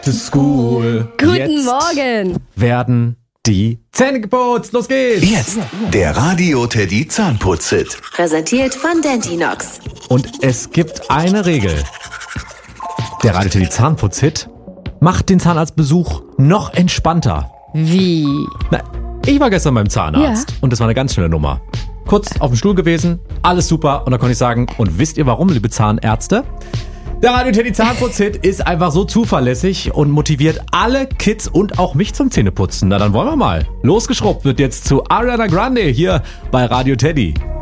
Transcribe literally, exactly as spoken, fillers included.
to school. Guten Jetzt Morgen. werden die Zähne geputzt. Los geht's. Jetzt der Radio Teddy Zahnputz-Hit. Präsentiert von Dentinox. Und es gibt eine Regel. Der Radio Teddy Zahnputz-Hit macht den Zahnarztbesuch noch entspannter. Wie? Na, ich war gestern beim Zahnarzt Ja. und das war eine ganz schnelle Nummer. Kurz auf dem Stuhl gewesen, alles super und dann konnte ich sagen, und wisst ihr warum, liebe Zahnärzte? Der Radio Teddy Zahnputz-Hit ist einfach so zuverlässig und motiviert alle Kids und auch mich zum Zähneputzen. Na dann wollen wir mal. Losgeschrubbt wird jetzt zu Ariana Grande hier bei Radio Teddy.